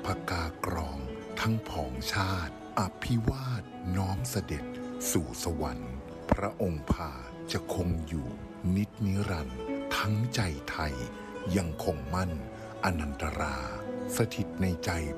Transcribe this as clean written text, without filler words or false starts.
พกากรองทั้งผองชาติอภิวาทน้อมเสด็จสู่สวรรค์พระองค์พาจะคงอยู่นิจนิรันดร์ทั้งใจไทยยังคงมั่นอนันตราสถิตในใจ